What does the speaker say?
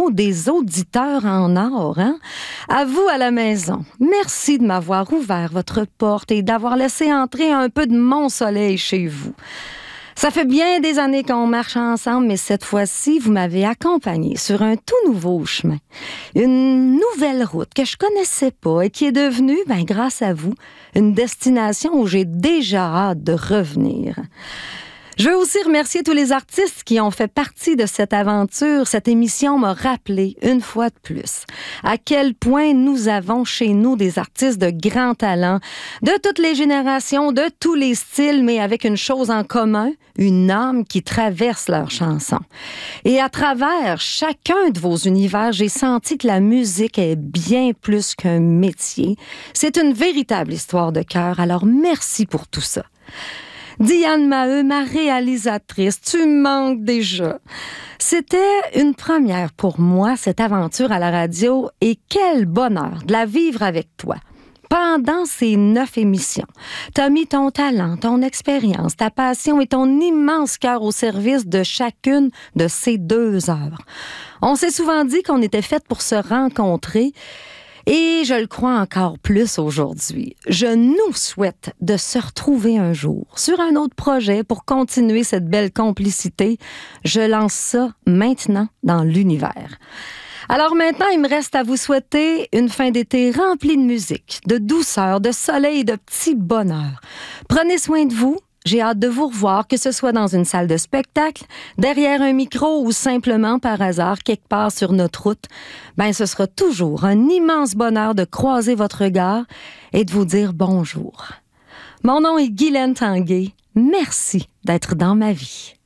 mots des auditeurs en or. Hein? À vous à la maison, merci de m'avoir ouvert votre porte et d'avoir laissé entrer un peu de mon soleil chez vous. Ça fait bien des années qu'on marche ensemble, mais cette fois-ci, vous m'avez accompagné sur un tout nouveau chemin. Une nouvelle route que je connaissais pas et qui est devenue, grâce à vous, une destination où j'ai déjà hâte de revenir. Je veux aussi remercier tous les artistes qui ont fait partie de cette aventure. Cette émission m'a rappelé, une fois de plus, à quel point nous avons chez nous des artistes de grand talent, de toutes les générations, de tous les styles, mais avec une chose en commun, une âme qui traverse leurs chansons. Et à travers chacun de vos univers, j'ai senti que la musique est bien plus qu'un métier. C'est une véritable histoire de cœur, alors merci pour tout ça. Diane Maheu, ma réalisatrice, tu manques déjà. C'était une première pour moi, cette aventure à la radio, et quel bonheur de la vivre avec toi. Pendant ces 9 émissions, t'as mis ton talent, ton expérience, ta passion et ton immense cœur au service de chacune de ces 2 heures. On s'est souvent dit qu'on était faites pour se rencontrer, et je le crois encore plus aujourd'hui. Je nous souhaite de se retrouver un jour sur un autre projet pour continuer cette belle complicité. Je lance ça maintenant dans l'univers. Alors maintenant, il me reste à vous souhaiter une fin d'été remplie de musique, de douceur, de soleil et de petits bonheurs. Prenez soin de vous. J'ai hâte de vous revoir, que ce soit dans une salle de spectacle, derrière un micro ou simplement par hasard quelque part sur notre route. Ce sera toujours un immense bonheur de croiser votre regard et de vous dire bonjour. Mon nom est Guylaine Tanguay. Merci d'être dans ma vie.